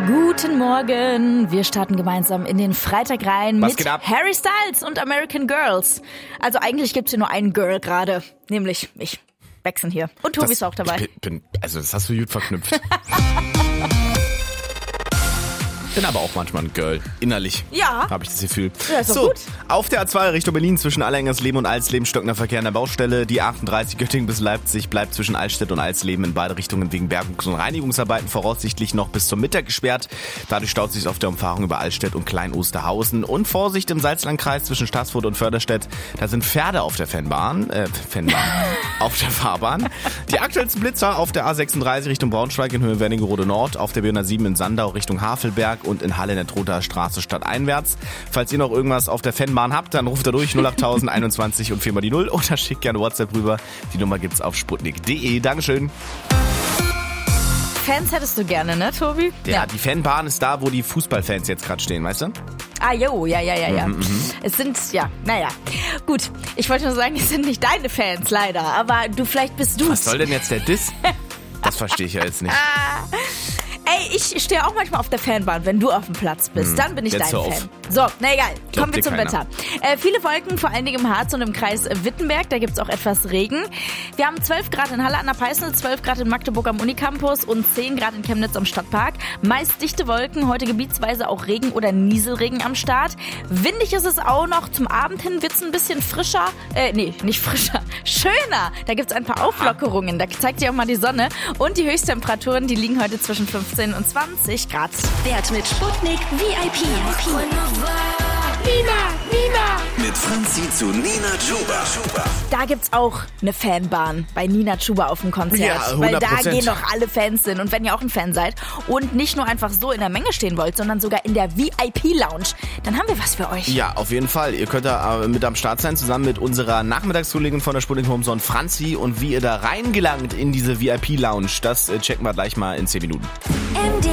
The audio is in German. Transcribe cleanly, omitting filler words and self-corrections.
Guten Morgen. Wir starten gemeinsam in den Freitag rein mit Harry Styles und American Girls. Also eigentlich gibt's hier nur einen Girl gerade, nämlich mich. Wechseln hier. Und Tobi ist auch dabei. Das hast du gut verknüpft. Bin aber auch manchmal ein Girl. Innerlich. Ja. Habe ich das Gefühl. Ja, ist doch gut. Auf der A2 Richtung Berlin zwischen Allerhengersleben und Alsleben stockender Verkehr an der Baustelle. Die 38 Göttingen bis Leipzig bleibt zwischen Altstedt und Alsleben in beide Richtungen wegen Bergungs- und Reinigungsarbeiten voraussichtlich noch bis zum Mittag gesperrt. Dadurch staut sich auf der Umfahrung über Altstedt und Klein-Osterhausen. Und Vorsicht im Salzlandkreis zwischen Staßfurt und Förderstedt. Da sind Pferde auf der auf der Fahrbahn. Die aktuellsten Blitzer auf der A36 Richtung Braunschweig in Höhe Wernigerode Nord, auf der B107 in Sandau Richtung Havelberg und in Halle in der Troter Straße stadteinwärts. Falls ihr noch irgendwas auf der Fanbahn habt, dann ruft da durch 08000 21 und 4 mal die 0 oder schickt gerne WhatsApp rüber. Die Nummer gibt's auf sputnik.de. Dankeschön. Fans hättest du gerne, ne, Tobi? Ja, die Fanbahn ist da, wo die Fußballfans jetzt gerade stehen, weißt du? Ah, jo, ja. Es sind, gut. Ich wollte nur sagen, es sind nicht deine Fans, leider. Aber vielleicht bist du's. Was soll denn jetzt der Diss? Das verstehe ich ja jetzt nicht. Ey, ich stehe auch manchmal auf der Fanbahn, wenn du auf dem Platz bist. Dann bin ich dein Fan. So, na egal. Kommen wir zum Wetter. Viele Wolken, vor allen Dingen im Harz und im Kreis Wittenberg. Da gibt's auch etwas Regen. Wir haben 12 Grad in Halle an der Peißel, 12 Grad in Magdeburg am Unicampus und 10 Grad in Chemnitz am Stadtpark. Meist dichte Wolken, heute gebietsweise auch Regen oder Nieselregen am Start. Windig ist es auch noch. Zum Abend hin wird's ein bisschen frischer. Nicht frischer. Schöner. Da gibt's ein paar Auflockerungen. Da zeigt sich auch mal die Sonne. Und die Höchsttemperaturen, die liegen heute zwischen 15 und 20 Grad. Wert mit Sputnik VIP. Nina! Mit Franzi zu Nina Chuba. Da gibt's auch eine Fanbahn bei Nina Chuba auf dem Konzert. Ja, 100%. Weil da gehen doch alle Fans hin. Und wenn ihr auch ein Fan seid und nicht nur einfach so in der Menge stehen wollt, sondern sogar in der VIP-Lounge, dann haben wir was für euch. Ja, auf jeden Fall. Ihr könnt da mit am Start sein, zusammen mit unserer Nachmittagskollegin von der Sputnik Homeson, Franzi. Und wie ihr da reingelangt in diese VIP-Lounge, das checken wir gleich mal in 10 Minuten.